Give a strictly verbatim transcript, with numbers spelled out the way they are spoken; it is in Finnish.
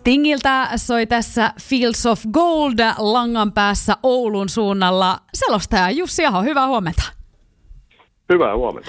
Stingiltä soi tässä Fields of Gold langan päässä Oulun suunnalla. Selostaja Jussi Aho, hyvää huomenta. Hyvää huomenta.